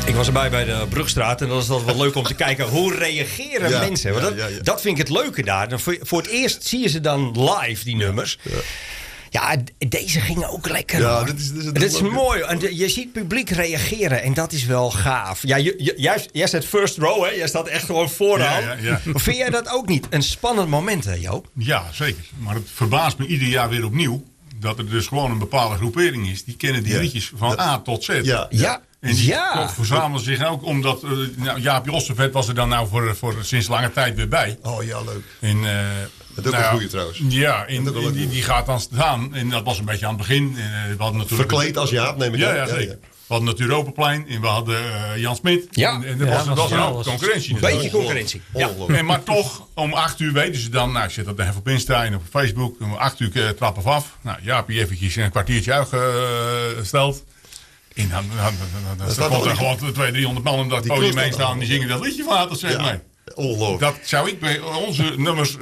Ik was erbij bij de Brugstraat en dat is wel leuk om te kijken hoe reageren mensen. Want dat vind ik het leuke daar. Dan voor het eerst zie je ze dan live, die nummers. Ja, deze gingen ook lekker. Ja, dat is mooi. En je ziet het publiek reageren en dat is wel gaaf. Ja, jij staat first row, hè? Jij staat echt gewoon vooraan. Ja. Vind jij dat ook niet een spannend moment, hè, Joop? Ja, zeker. Maar het verbaast me ieder jaar weer opnieuw dat er dus gewoon een bepaalde groepering is. Die kennen die liedjes van A tot Z. En die verzamelen zich ook omdat... Jaap Jossevet was er dan nou voor sinds lange tijd weer bij. Oh ja, leuk. En, dat is ook een goeie trouwens. Ja, die gaat dan staan. En dat was een beetje aan het begin. We hadden natuurlijk verkleed als Jaap, neem ik aan. Ja, zeker. We hadden het Europaplein en we hadden Jan Smit. Ja. En er was een concurrentie. Een beetje concurrentie. Ja. Maar toch, om 8 uur weten ze dan... Nou, ik zet dat even op Insta en op Facebook. Om 8 uur trappen we af. Nou, Jaapie eventjes een kwartiertje uitgesteld. En dan komt er gewoon 200-300 man om dat podium heen staan. En die zingen dat liedje van A tot Z mee. Ongelooflijk. Dat zou ik bij onze nummers...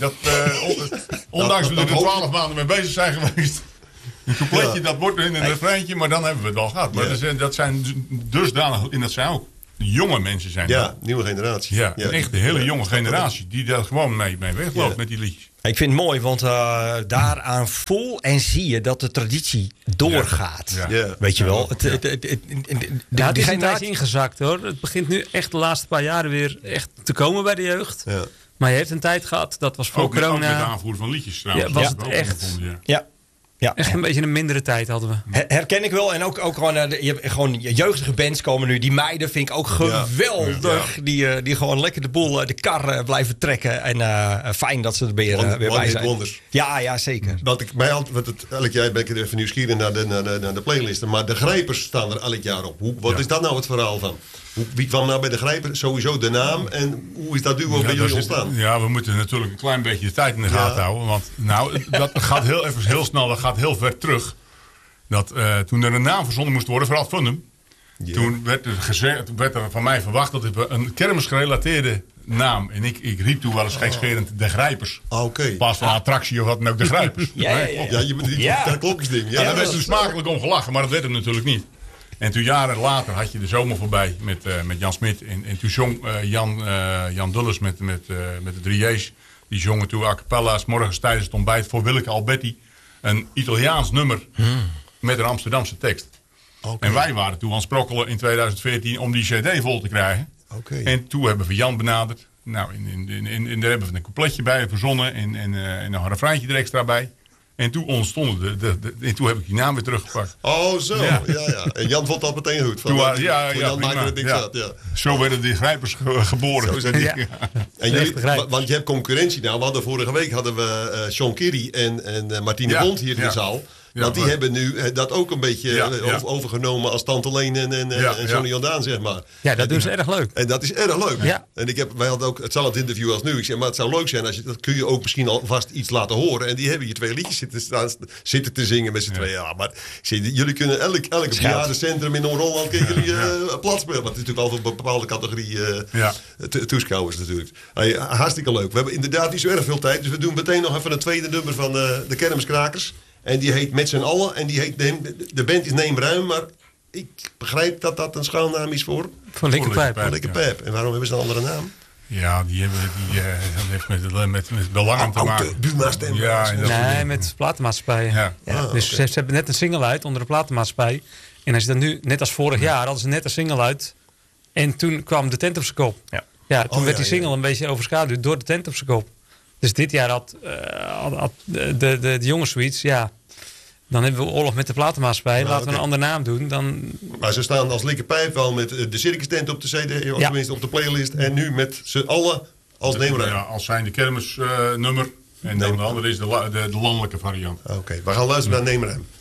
ondanks dat we er 12 maanden mee bezig zijn geweest... Een coupletje, dat wordt in een refreintje, maar dan hebben we het wel gehad. Maar dat zijn dusdanig... En dat zijn ook jonge mensen zijn. Ja, nieuwe generatie. Ja, echt de hele jonge generatie die daar gewoon mee wegloopt met die liedjes. Ik vind het mooi, want daaraan voel en zie je dat de traditie doorgaat. Ja. Weet je wel? Het is een tijdje ingezakt, hoor. Het begint nu echt de laatste paar jaren weer echt te komen bij de jeugd. Ja. Maar je heeft een tijd gehad, dat was voor corona. Ook met de aanvoer van liedjes trouwens. Ja, was het echt... Ja, echt een beetje een mindere tijd hadden we. Herken ik wel. En ook gewoon jeugdige bands komen nu. Die meiden vind ik ook geweldig. Ja. Die gewoon lekker de boel, de kar blijven trekken. En fijn dat ze er weer bij zijn. Wonders. Ja, zeker. Elk jaar ben ik er even nieuwsgierig naar de playlisten. Maar de Grijpers staan er elk jaar op. Wat is dat nou het verhaal van? Wie kwam nou bij de Grijper? Sowieso de naam. En hoe is dat duo bij jullie ontstaan? Ja, we moeten natuurlijk een klein beetje de tijd in de gaten houden. Want dat gaat heel snel, dat gaat heel ver terug. Dat toen er een naam verzonnen moest worden, vooral Fundum. Yeah. Toen werd er van mij verwacht dat ik een kermisgerelateerde naam. En ik riep toen wel eens gekscherend de Grijpers. Okay. In plaats van attractie of wat dan ook, de Grijpers. Dat klokjesding. Ja, daar werd toen smakelijk om gelachen, maar dat werd hem natuurlijk niet. En toen jaren later had je de zomer voorbij met Jan Smit. En toen zong Jan Dulles met de 3J's. Die zongen toen a cappella 's morgens tijdens het ontbijt voor Willeke Alberti. Een Italiaans nummer met een Amsterdamse tekst. Okay. En wij waren toen aan het sprokkelen in 2014 om die cd vol te krijgen. Okay. En toen hebben we Jan benaderd. Nou, en daar hebben we een coupletje bij verzonnen en nog een refreintje er extra bij. En toen ontstonden en toen heb ik die naam weer teruggepakt. Oh, zo. Ja. En Jan vond dat meteen goed. Jan maakte het niks uit. Ja. Zo werden die Grijpers geboren. Zo zijn die. En jullie, want je hebt concurrentie nou. Vorige week hadden we Sean Kirry en Martine Bond hier in de zaal. Want die hebben nu dat ook een beetje overgenomen als Tante Leen en Johnny Jordaan, zeg maar. Ja, dat doen ze erg leuk. En dat is erg leuk. Ja. En wij hadden ook hetzelfde interview als nu. Ik zeg, maar het zou leuk zijn, dat kun je ook misschien alvast iets laten horen. En die hebben hier 2 liedjes zitten te zingen met z'n tweeën. Ja, maar jullie kunnen elk bejaardencentrum in Noord-Holland plat spelen. Maar het is natuurlijk altijd een bepaalde categorie toeschouwers natuurlijk. Hartstikke leuk. We hebben inderdaad niet zo erg veel tijd. Dus we doen meteen nog even een tweede nummer van de Kermiskrakers. En die heet Met z'n allen. En die heet, de band is Neem Ruim. Maar ik begrijp dat dat een schuilnaam is voor Likkerpijp. En waarom hebben ze een andere naam? Ja, die heeft met belangen te maken. Buma-stem. Nee, met platenmaatschappijen. Ja. Dus ze hebben net een single uit onder de platenmaatschappij. En als je dan nu, net als vorig jaar, hadden ze net een single uit. En toen kwam de tent op zijn kop. Toen werd die single een beetje overschaduwd door de tent op zijn kop. Dus dit jaar had de jongens zoiets, dan hebben we oorlog met de platenmaatschappij. Laten we een andere naam doen. Maar ze staan als Likkerpijp wel met de circus tent op de CD, of tenminste op de playlist. En nu met z'n allen als Neem Ruim. Ja, als zijn de kermisnummer. En dan de andere is de landelijke variant. Oké, we gaan luisteren naar Neem Ruim.